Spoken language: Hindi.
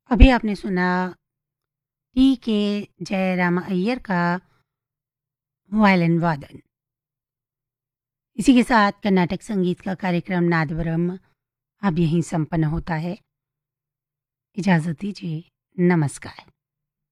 अभी आपने सुना टी के जयराम अय्यर का वायलिन वादन। इसी के साथ कर्नाटक संगीत का कार्यक्रम नादब्रह्म अब यहीं संपन्न होता है। इजाज़त दीजिए। नमस्कार।